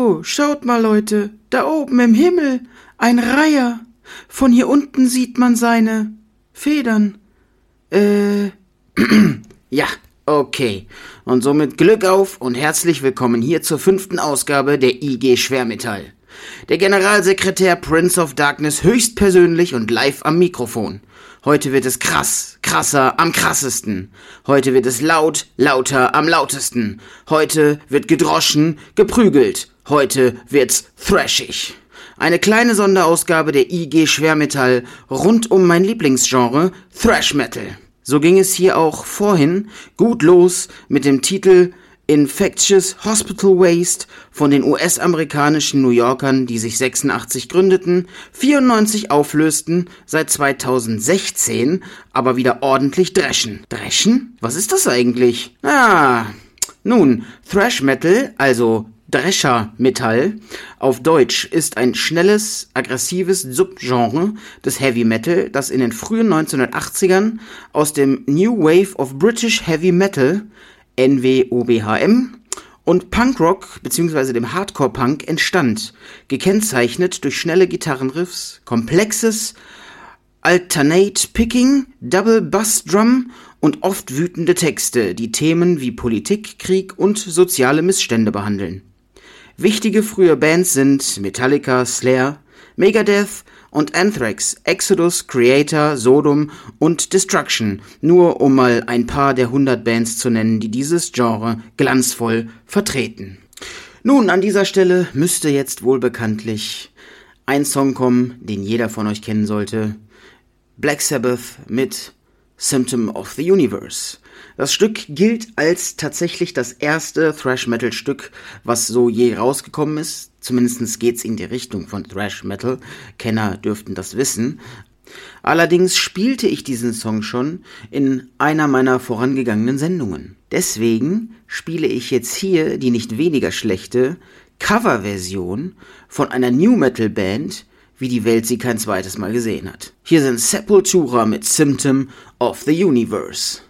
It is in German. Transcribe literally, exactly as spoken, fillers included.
Oh, schaut mal, Leute, da oben im Himmel, ein Reiher. Von hier unten sieht man seine Federn. Äh, ja, okay. Und somit Glück auf und herzlich willkommen hier zur fünften Ausgabe der I G Schwermetall. Der Generalsekretär Prince of Darkness höchstpersönlich und live am Mikrofon. Heute wird es krass, krasser, am krassesten. Heute wird es laut, lauter, am lautesten. Heute wird gedroschen, geprügelt. Heute wird's thrashig. Eine kleine Sonderausgabe der I G Schwermetall rund um mein Lieblingsgenre Thrash Metal. So ging es hier auch vorhin gut los mit dem Titel Infectious Hospital Waste von den U S-amerikanischen New Yorkern, die sich sechsundachtzig gründeten, vierundneunzig auflösten, seit zweitausendsechzehn aber wieder ordentlich dreschen. Dreschen? Was ist das eigentlich? Ah, nun, Thrash Metal, also Drescher-Metall, auf Deutsch, ist ein schnelles, aggressives Subgenre des Heavy Metal, das in den frühen neunzehnhundertachtzigern aus dem New Wave of British Heavy Metal, N W O B H M, und Punkrock bzw. dem Hardcore-Punk entstand, gekennzeichnet durch schnelle Gitarrenriffs, komplexes Alternate Picking, Double Bass Drum und oft wütende Texte, die Themen wie Politik, Krieg und soziale Missstände behandeln. Wichtige frühe Bands sind Metallica, Slayer, Megadeth und Anthrax, Exodus, Creator, Sodom und Destruction, nur um mal ein paar der hundert Bands zu nennen, die dieses Genre glanzvoll vertreten. Nun, an dieser Stelle müsste jetzt wohl bekanntlich ein Song kommen, den jeder von euch kennen sollte. Black Sabbath mit Symptom of the Universe. Das Stück gilt als tatsächlich das erste Thrash-Metal-Stück, was so je rausgekommen ist. Zumindest geht's in die Richtung von Thrash-Metal. Kenner dürften das wissen. Allerdings spielte ich diesen Song schon in einer meiner vorangegangenen Sendungen. Deswegen spiele ich jetzt hier die nicht weniger schlechte Coverversion von einer New-Metal-Band, wie die Welt sie kein zweites Mal gesehen hat. Hier sind Sepultura mit Symptom of the Universe.